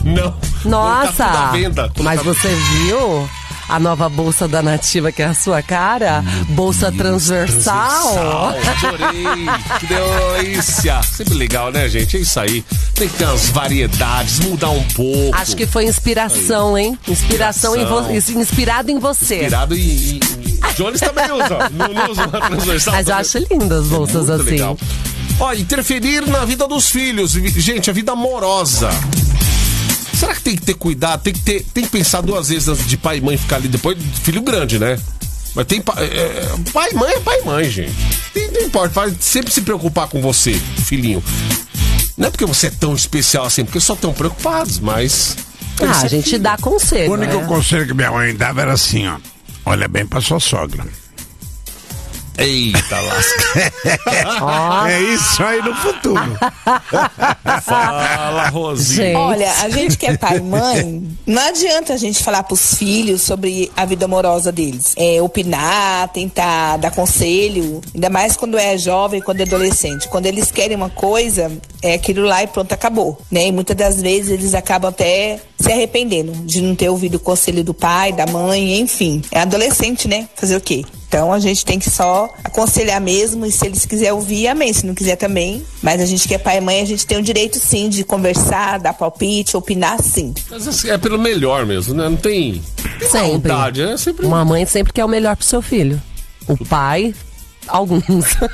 Não. Nossa, tá tudo à venda. Mas você viu a nova bolsa da Nativa, que é a sua cara? Bolsa transversal. Adorei. Que delícia. Sempre legal, né, gente? É isso aí. Tem que ter umas variedades, mudar um pouco. Acho que foi inspiração, hein? Inspirado em você. Inspirado em Jones também usa. Não usa uma transversal. Mas eu acho lindas as bolsas assim. Legal. Ó, interferir na vida dos filhos. Gente, a vida amorosa. Será que tem que ter cuidado? Tem que pensar duas vezes antes de pai e mãe ficar ali depois. Filho grande, né? Mas tem pai e mãe é pai e mãe, gente. Não importa, vai sempre se preocupar com você, filhinho. Não é porque você é tão especial assim, porque só estão preocupados, mas... a gente dá conselho. O único conselho que minha mãe dava era assim, ó. Olha bem pra sua sogra. Eita, lasca. É isso aí no futuro. Fala, Rosinha. Gente. Olha, a gente que é pai e mãe, não adianta a gente falar pros filhos sobre a vida amorosa deles. Opinar, tentar dar conselho, ainda mais quando é jovem, quando é adolescente. Quando eles querem uma coisa, é aquilo lá e pronto, acabou. Né? E muitas das vezes eles acabam até se arrependendo de não ter ouvido o conselho do pai, da mãe, enfim. É adolescente, né? Fazer o quê? Então a gente tem que só aconselhar mesmo, e se eles quiserem ouvir, amém, se não quiser também. Mas a gente que é pai e mãe, a gente tem o direito sim de conversar, dar palpite, opinar sim. Mas assim, é pelo melhor mesmo, né? Não tem vontade, né? Sempre... Uma mãe sempre quer o melhor pro seu filho. O pai, alguns.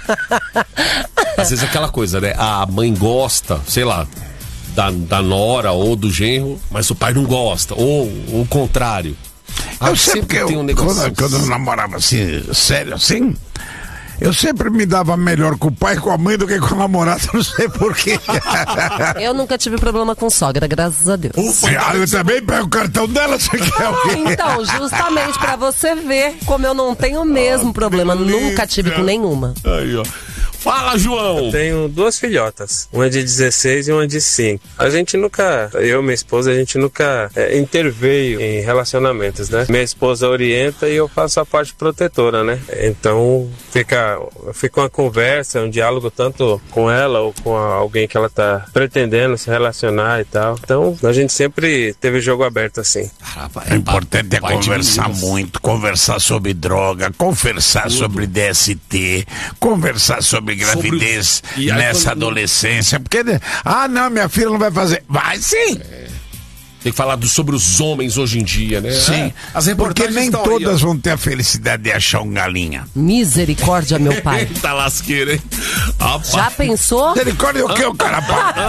Às vezes é aquela coisa, né? A mãe gosta, sei lá, da nora ou do genro, mas o pai não gosta, ou o contrário. Eu sempre tem um negócio. Quando eu namorava assim, sério assim, eu sempre me dava melhor com o pai e com a mãe do que com a namorada, não sei porquê. Eu nunca tive problema com sogra, graças a Deus. Eu também pego o cartão dela, você quer o quê? Então, justamente pra você ver como eu não tenho o mesmo problema, nunca tive com nenhuma. Aí, ó. Fala, João! Eu tenho duas filhotas, uma de 16 e uma de 5. A gente nunca, eu e minha esposa, a gente nunca interveio em relacionamentos, né? Minha esposa orienta e eu faço a parte protetora, né? Então fica uma conversa, um diálogo tanto com ela ou com alguém que ela tá pretendendo se relacionar e tal. Então a gente sempre teve jogo aberto assim. O importante é conversar muito, conversar sobre droga, conversar sobre DST, conversar sobre gravidez nessa adolescência, porque não, minha filha não vai fazer. Vai sim! Tem que falar sobre os homens hoje em dia, né? Sim, porque nem todas vão ter a felicidade de achar um galinha. Misericórdia, meu pai. Eita lasqueira, hein? Já pensou? Misericórdia o que, o cara?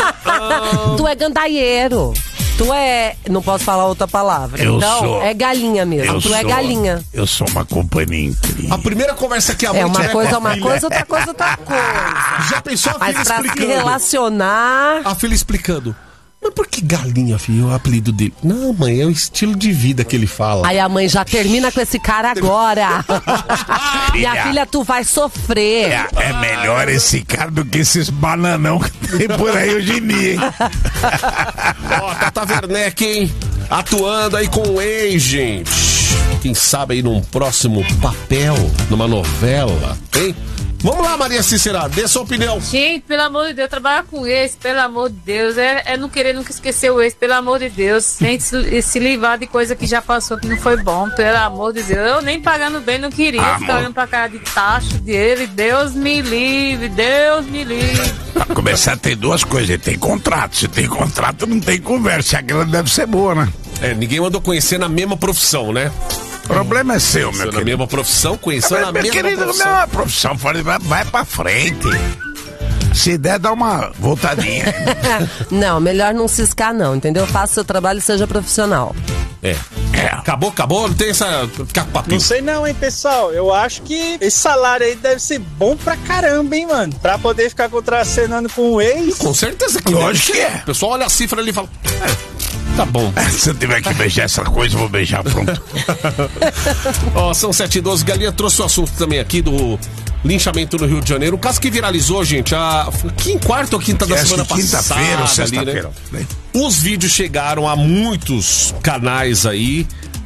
Tu é gandaieiro. Tu é... Não posso falar outra palavra. É galinha mesmo. Tu é galinha. Eu sou uma companhia incrível. A primeira conversa que a mãe uma coisa é uma coisa, outra coisa é outra coisa. Já pensou a filha explicando? Mas pra se relacionar... A filha explicando. Mas por que galinha, filho? É o apelido dele. Não, mãe, é o estilo de vida que ele fala. Aí a mãe já termina com esse cara agora. Minha filha, tu vai sofrer. É melhor esse cara do que esses bananão que tem por aí hoje em dia, hein? Ó, Tata Werneck, hein? Atuando aí com o ex, gente. Quem sabe aí num próximo papel, numa novela, hein? Vamos lá, Maria Cícera, dê sua opinião. Gente, pelo amor de Deus, trabalhar com ex, pelo amor de Deus, é não querer nunca esquecer o ex, pelo amor de Deus. Gente, se livrar de coisa que já passou, que não foi bom, pelo amor de Deus. Eu nem pagando bem não queria ficar olhando pra cara de tacho dele. Deus me livre, Deus me livre. Pra começar, tem duas coisas, tem contrato. Se tem contrato, não tem conversa. Aquela deve ser boa, né? Ninguém mandou conhecer na mesma profissão, né? O problema é seu, meu querido. Na mesma profissão, conheceu na mesma profissão. Minha profissão, vai pra frente. Se der, dá uma voltadinha. Não, melhor não ciscar não, entendeu? Faça o seu trabalho e seja profissional. Acabou, não tem essa... Não sei não, hein, pessoal. Eu acho que esse salário aí deve ser bom pra caramba, hein, mano. Pra poder ficar contracenando com o ex. Com certeza que lógico que é. O pessoal olha a cifra ali e fala... Tá bom. Se eu tiver que beijar essa coisa, eu vou beijar, pronto. São 7h12. Galinha trouxe o assunto também aqui do linchamento no Rio de Janeiro. Um caso que viralizou, gente, quarta ou quinta da semana passada. Quinta-feira ou sexta-feira. Né? Os vídeos chegaram a muitos canais aí.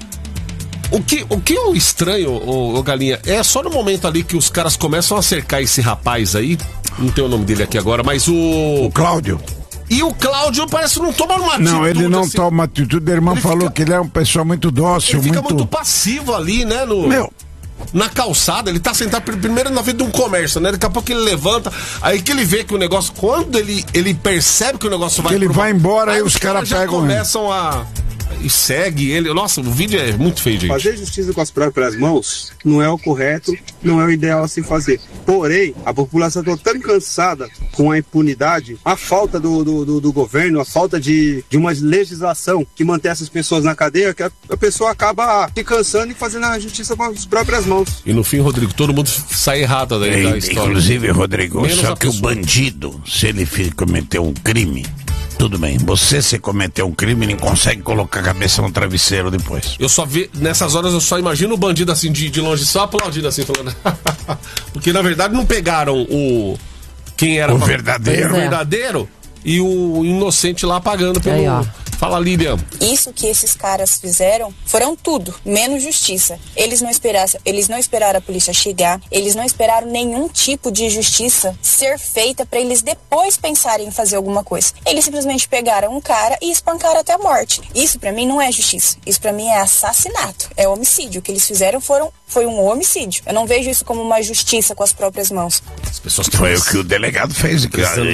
O que eu estranho, Galinha, é só no momento ali que os caras começam a cercar esse rapaz aí. Não tem o nome dele aqui agora, mas o Cláudio. E o Cláudio parece que não toma uma atitude. Não, ele não assim. toma atitude. A irmã falou que ele é uma pessoa muito dócil. Ele fica muito passivo ali, né? Na calçada, ele tá sentado primeiro na frente de um comércio, né? Daqui a pouco ele levanta, aí que ele vê que o negócio, quando ele percebe que o negócio vai... Que ele vai embora, aí os caras pegam começam a... E segue ele. Nossa, o vídeo é muito feio, gente. Fazer justiça com as próprias mãos não é o correto, não é o ideal a se fazer. Porém, a população está tão cansada com a impunidade, a falta do governo, a falta de uma legislação que mantém essas pessoas na cadeia, que a pessoa acaba se cansando e fazendo a justiça com as próprias mãos. E no fim, Rodrigo, todo mundo sai errado da história. Inclusive, Rodrigo, menos só que o bandido, se ele cometeu um crime, tudo bem, você se cometeu um crime, não consegue colocar a cabeça no travesseiro depois. Eu só vi, nessas horas eu só imagino o bandido assim de longe, só aplaudindo assim, falando. Porque na verdade não pegaram quem era o verdadeiro e o inocente lá pagando pelo... Aí, ó. Fala, Lilian. Isso que esses caras fizeram foram tudo, menos justiça. Eles não esperaram a polícia chegar, eles não esperaram nenhum tipo de justiça ser feita para eles depois pensarem em fazer alguma coisa. Eles simplesmente pegaram um cara e espancaram até a morte. Isso para mim não é justiça. Isso para mim é assassinato, é homicídio. O que eles fizeram foi um homicídio. Eu não vejo isso como uma justiça com as próprias mãos. As pessoas foi o que o delegado fez,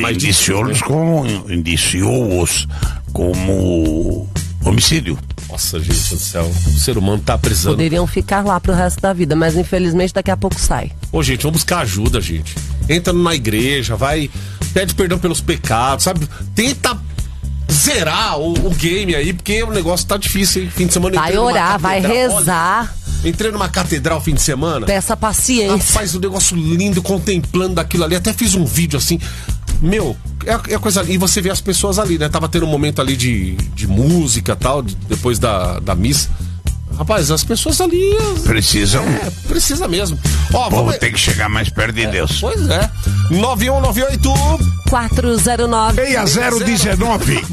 indiciou-os como homicídio. Nossa, gente do céu, o ser humano tá precisando. Poderiam ficar lá pro resto da vida, mas infelizmente daqui a pouco sai. Ô, gente, vamos buscar ajuda, gente. Entra na igreja, pede perdão pelos pecados, sabe? Tenta zerar o game aí, porque o negócio tá difícil, hein? Fim de semana. Vai orar, vai rezar. Olha, entrei numa catedral fim de semana. Peça paciência. Faz um negócio lindo, contemplando aquilo ali. Até fiz um vídeo assim. Meu, é coisa. E você vê as pessoas ali, né? Tava tendo um momento ali de música e tal, depois da missa. Rapaz, as pessoas ali... Precisam. Precisa mesmo. Ó, o povo tem que chegar mais perto de Deus. Pois é. 9198 409 6019